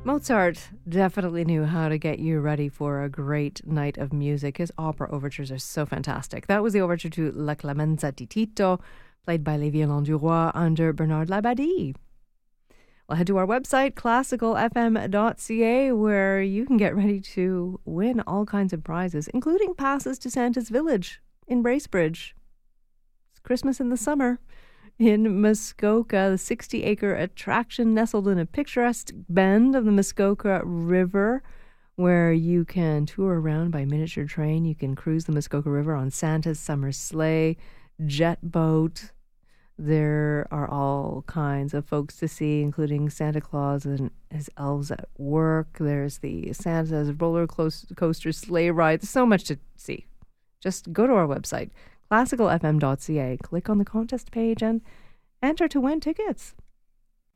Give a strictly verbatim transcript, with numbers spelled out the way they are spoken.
Mozart definitely knew how to get you ready for a great night of music. His opera overtures are so fantastic. That was the overture to La Clemenza di Tito, played by Les Violons du Roi under Bernard Labadie. Well, head to our website, classical f m dot c a, where you can get ready to win all kinds of prizes, including passes to Santa's Village in Bracebridge. It's Christmas in the summer in Muskoka, the sixty-acre attraction nestled in a picturesque bend of the Muskoka River, where you can tour around by miniature train. You can cruise the Muskoka River on Santa's summer sleigh, jet boat. There are all kinds of folks to see, including Santa Claus and his elves at work. There's the Santa's roller coaster sleigh ride. There's so much to see. Just go to our website, classical f m dot c a, click on the contest page, and enter to win tickets.